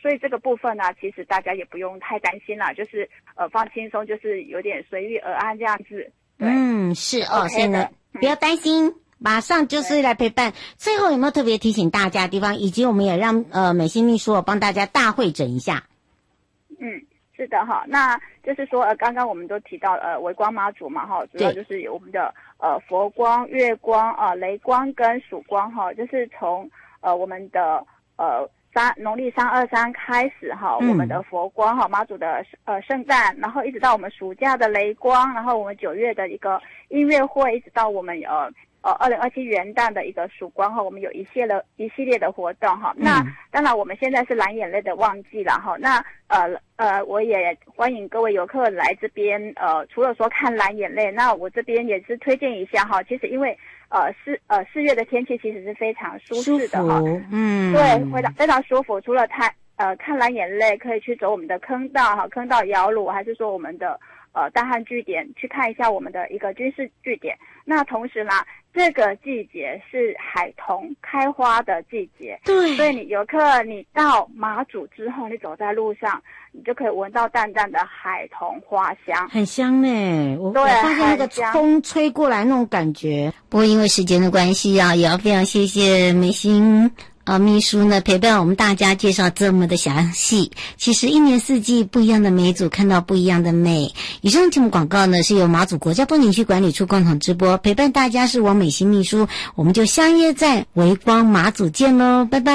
所以这个部分呢，其实大家也不用太担心啦，就是放轻松，就是有点随遇而安这样子。 是哦，所以呢，不要担心。马上就是来陪伴。最后有没有特别提醒大家的地方，以及我们也让美心秘书帮大家大会诊一下？ 是的哈，那就是说刚刚我们都提到微光妈祖嘛哈，主要就是有我们的佛光、月光雷光跟曙光哈，就是从我们的农历323开始哈，我们的佛光哈，妈祖的圣诞，然后一直到我们暑假的雷光，然后我们9月的一个音乐会，一直到我们2027元旦的一个曙光哈，我们有一系列的活动哈。那当然我们现在是蓝眼泪的旺季了哈。那我也欢迎各位游客来这边除了说看蓝眼泪，那我这边也是推荐一下哈。其实因为4月的天气其实是非常舒适的哈，对，非常舒服。除了看蓝眼泪，可以去走我们的坑道哈，坑道摇橹，还是说我们的大汉据点去看一下我们的一个军事据点。那同时啦，这个季节是海桐开花的季节，对，所以你游客你到马祖之后，你走在路上，你就可以闻到淡淡的海桐花香， 很香呢。我发现那个风吹过来那种感觉。不过因为时间的关系啊，也要非常谢谢美心秘书呢陪伴我们大家介绍这么的详细。其实一年四季不一样的美祖，看到不一样的美。以上节目广告呢是由马祖国家风景区管理处共同直播，陪伴大家是王美心秘书，我们就相约在微光马祖见咯，拜拜。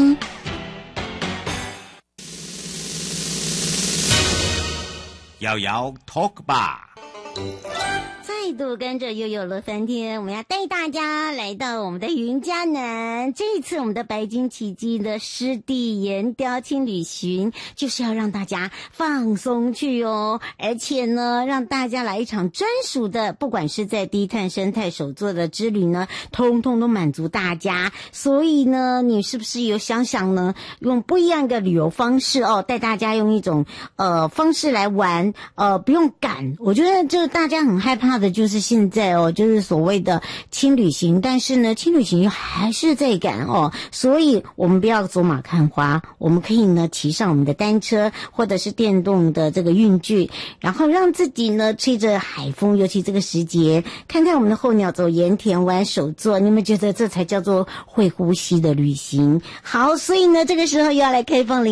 瑶瑶 Talk 吧。 再度跟着悠悠乐翻天，我们要带大家来到我们的云嘉南。这一次我们的白金奇迹的湿地岩雕轻旅行，就是要让大家放松去哦，而且呢让大家来一场专属的，不管是在低碳生态手作的之旅呢，通通都满足大家。所以呢你是不是有想想呢，用不一样的旅游方式带大家用一种方式来玩，不用赶。我觉得这个大家很害怕的就是现在就是所谓的轻旅行，但是呢轻旅行还是在赶所以我们不要走马看花，我们可以呢骑上我们的单车或者是电动的这个运具，然后让自己呢吹着海风，尤其这个时节，看看我们的候鸟，走盐田玩手作，你们觉得这才叫做会呼吸的旅行。好，所以呢这个时候又要来开放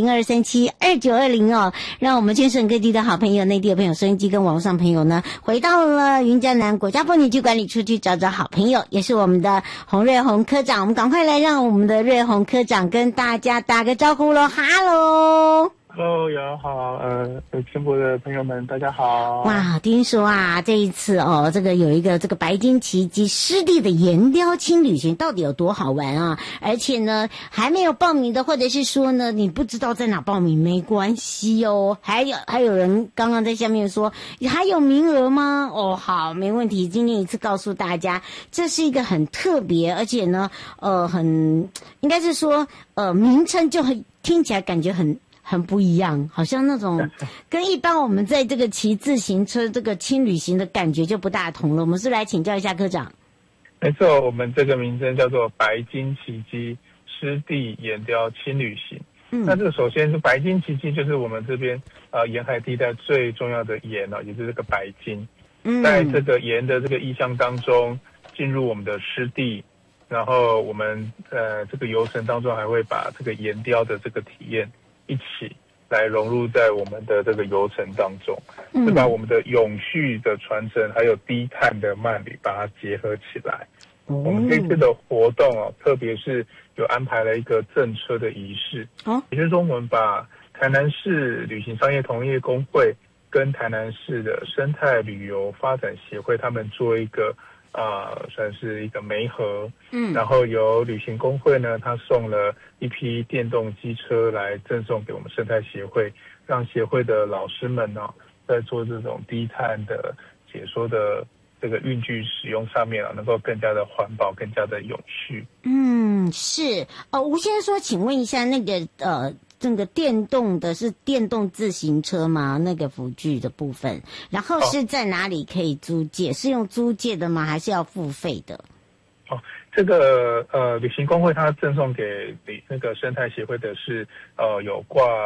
02372920让我们全省各地的好朋友，内地的朋友，收音机跟网络上朋友呢回到了云嘉南国家风景区管理处去找找好朋友，也是我们的洪瑞宏科长。我们赶快来让我们的瑞宏科长跟大家打个招呼咯。哈喽 Hello， 瑶好，全国的朋友们，大家好。 哇，听说这一次这个有一个这个白金奇迹湿地的岩雕轻旅行，到底有多好玩啊？而且呢，还没有报名的，或者是说呢，你不知道在哪报名，没关系哦。还有人刚刚在下面说，还有名额吗？好，没问题。今天一次告诉大家，这是一个很特别，而且呢，应该是说，名称就听起来感觉很不一样，好像那种跟一般我们在这个骑自行车这个轻旅行的感觉就不大同了。我们是来请教一下科长。 没错，我们这个名称叫做白金奇迹湿地岩雕轻旅行。那这个首先是白金奇迹，就是我们这边沿海地带最重要的岩也就是这个白金。在这个岩的这个意象当中，进入我们的湿地，然后我们这个游程当中还会把这个岩雕的这个体验一起来融入在我们的这个游程当中，是把我们的永续的传承还有低碳的慢旅把它结合起来。我们这次的活动特别是有安排了一个赠车的仪式，也就是说我们把台南市旅行商业同业公会跟台南市的生态旅游发展协会他们做一个算是一个媒合，然后由旅行工会呢，他送了一批电动机车来赠送给我们生态协会，让协会的老师们在做这种低碳的解说的这个运具使用上面能够更加的环保，更加的永续。 是吴先生说，请问一下那个这个电动的是电动自行车吗？那个辅具的部分，然后是在哪里可以租借？是用租借的吗？还是要付费的？ 这个旅行工会它赠送给那个生态协会的是有挂